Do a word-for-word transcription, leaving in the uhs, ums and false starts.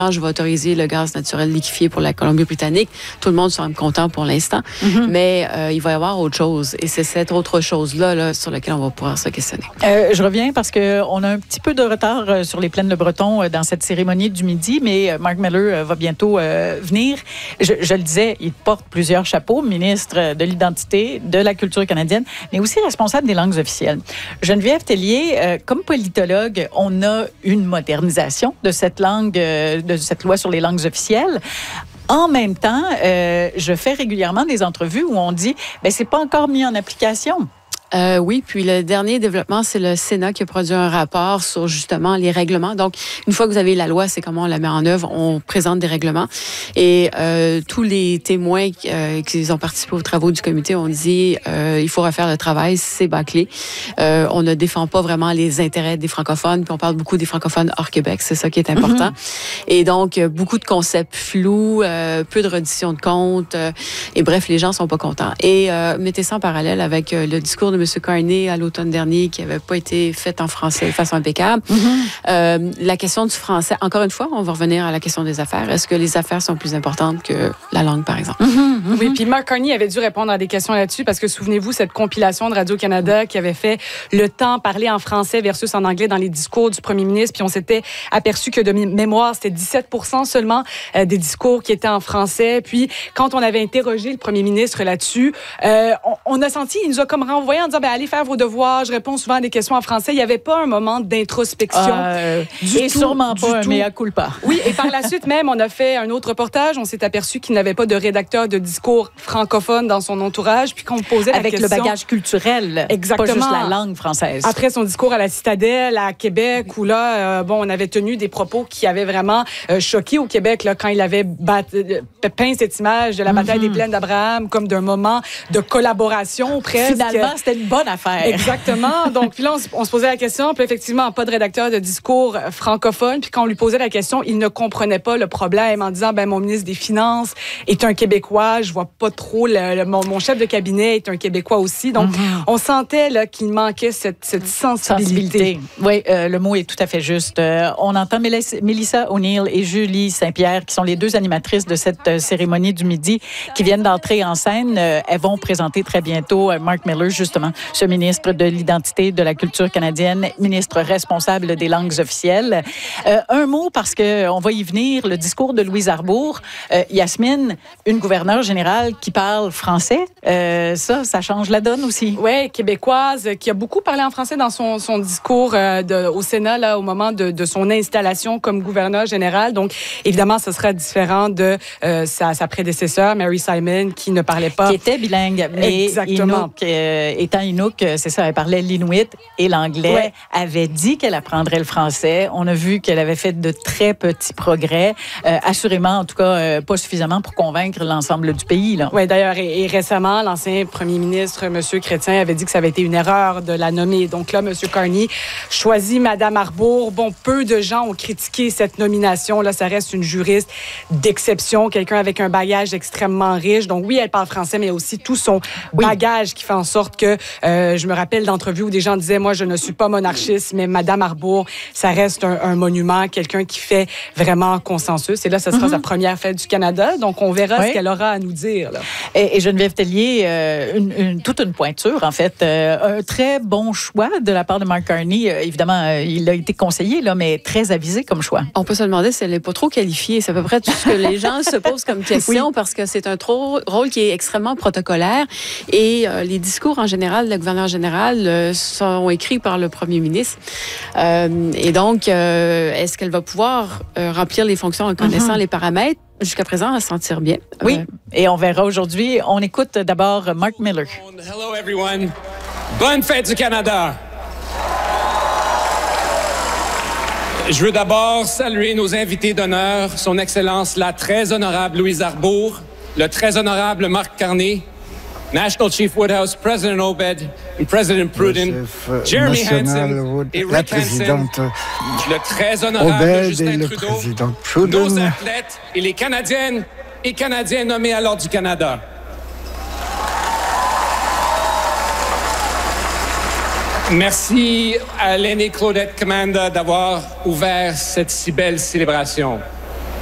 je vais autoriser le gaz naturel liquéfié pour la Colombie-Britannique. Tout le monde semble content pour l'instant, mm-hmm. mais euh, il va y avoir autre chose. Et c'est cette autre chose-là là, sur laquelle on va pouvoir se questionner. Euh, je reviens parce qu'on a un petit peu de retard euh, sur les plaines de Breton euh, dans cette cérémonie du midi, mais euh, Mark Miller euh, va bientôt euh, venir. Je, je le disais, il porte plusieurs chapeaux, ministre de l'Identité, de la culture canadienne, mais aussi responsable des langues officielles. Geneviève Tellier, euh, comme politologue, on a une modernisation de cette langue, euh, de cette loi sur les langues officielles. En même temps, euh, je fais régulièrement des entrevues où on dit ben c'est pas encore mis en application. Euh, oui, puis le dernier développement, c'est le Sénat qui a produit un rapport sur justement les règlements. Donc, une fois que vous avez la loi, c'est comment on la met en œuvre. On présente des règlements. Et euh, tous les témoins euh, qui ont participé aux travaux du comité ont dit euh, il faut refaire le travail, c'est bâclé. Euh, on ne défend pas vraiment les intérêts des francophones, puis on parle beaucoup des francophones hors Québec, c'est ça qui est important. Mm-hmm. Et donc, beaucoup de concepts flous, euh, peu de reddition de comptes. Euh, et bref, les gens sont pas contents. Et euh, mettez ça en parallèle avec euh, le discours de M. Carney à l'automne dernier qui n'avait pas été fait en français de façon impeccable. Mm-hmm. Euh, la question du français, encore une fois, on va revenir à la question des affaires. Est-ce que les affaires sont plus importantes que la langue, par exemple? Mm-hmm. Mm-hmm. Oui, puis Mark Carney avait dû répondre à des questions là-dessus parce que souvenez-vous, cette compilation de Radio-Canada qui avait fait le temps parler en français versus en anglais dans les discours du premier ministre, puis on s'était aperçu que de mémoire, c'était dix-sept pour cent seulement euh, des discours qui étaient en français. Puis quand on avait interrogé le premier ministre là-dessus, euh, on, on a senti, il nous a comme renvoyé en disant, ben, allez faire vos devoirs, je réponds souvent à des questions en français. Il n'y avait pas un moment d'introspection. Euh, du et tout, sûrement du pas un tout. mea culpa. Oui, et par la suite même, on a fait un autre reportage. On s'est aperçu qu'il n'avait pas de rédacteur de discours francophone dans son entourage, puis qu'on posait Avec la question... le bagage culturel, exactement, pas juste la langue française. Après son discours à la Citadelle, à Québec, où là, euh, bon, on avait tenu des propos qui avaient vraiment euh, choqué au Québec, là, quand il avait bat... peint cette image de la bataille mm-hmm. des plaines d'Abraham comme d'un moment de collaboration presque. Finalement, c'était une bonne affaire. Exactement. Donc, puis là, on, s- on se posait la question, puis effectivement, pas de rédacteur de discours francophone. Puis quand on lui posait la question, il ne comprenait pas le problème en disant, ben mon ministre des Finances est un Québécois, je vois pas trop, le, le, mon, mon chef de cabinet est un Québécois aussi. Donc, mm-hmm. on sentait là, qu'il manquait cette, cette sensibilité. sensibilité. Oui, euh, le mot est tout à fait juste. Euh, on entend Mélissa O'Neill et Julie Saint-Pierre, qui sont les deux animatrices de cette euh, cérémonie du midi, qui viennent d'entrer en scène. Euh, elles vont présenter très bientôt euh, Mark Miller, justement, ce ministre de l'Identité, de la culture canadienne, ministre responsable des langues officielles. Euh, un mot, parce qu'on va y venir, le discours de Louise Arbour. Euh, Yasmine, une gouverneure générale qui parle français, euh, ça, ça change la donne aussi. Oui, québécoise, qui a beaucoup parlé en français dans son, son discours euh, de, au Sénat là, au moment de, de son installation comme gouverneure générale. Donc, évidemment, ce sera différent de euh, sa, sa prédécesseur, Mary Simon, qui ne parlait pas... Qui était bilingue, mais Exactement. Inuk, euh, étant Inuk, c'est ça, elle parlait l'inuit et l'anglais. Ouais. Avait dit qu'elle apprendrait le français. On a vu qu'elle avait fait de très petits progrès. Euh, assurément, en tout cas, euh, pas suffisamment pour convaincre l'ensemble du pays. Oui, d'ailleurs, et, et récemment, l'ancien premier ministre, M. Chrétien, avait dit que ça avait été une erreur de la nommer. Donc là, M. Carney choisit Mme Arbour. Bon, peu de gens ont critiqué cette nomination. Là, ça reste une juriste d'exception, quelqu'un avec un bagage extrêmement riche. Donc oui, elle parle français, mais aussi tout son oui. bagage qui fait en sorte que, euh, je me rappelle d'entrevues où des gens disaient, moi, je ne suis pas monarchiste, mais Mme Arbour, ça reste un, un monument, quelqu'un qui fait vraiment consensus. Et là, ce sera mm-hmm. sa première fête du Canada. Donc, on verra oui. ce qu'elle aura à nous dire. Là. Et, et Geneviève Tellier, euh, une, une, toute une pointure, en fait. Euh, un très bon choix de la part de Mark Carney. Euh, évidemment, euh, il a été conseillé, là, mais très avisé comme choix. On peut se demander si elle n'est pas trop qualifiée. C'est à peu près tout ce que les gens se posent comme question oui. parce que c'est un trop, rôle qui est extrêmement protocolaire. Et euh, les discours, en général, le gouverneur général euh, sont écrits par le premier ministre. Euh, et donc, euh, est-ce qu'elle va pouvoir euh, remplir les fonctions en connaissant mm-hmm. les paramètres? Jusqu'à présent, à se sentir bien. Oui, euh... et on verra aujourd'hui. On écoute d'abord Mark Miller. Hello everyone. Bonne fête du Canada. Je veux d'abord saluer nos invités d'honneur, son Excellence la très honorable Louise Arbour, le très honorable Mark Carney, National Chief Woodhouse, President Obed et President Pruden, Jeremy Hansen et Rick Hansen, le très honorable Obed Justin le Trudeau, nos athlètes et les Canadiennes et Canadiens nommés à l'Ordre du Canada. Merci à l'aînée Claudette Commanda d'avoir ouvert cette si belle célébration.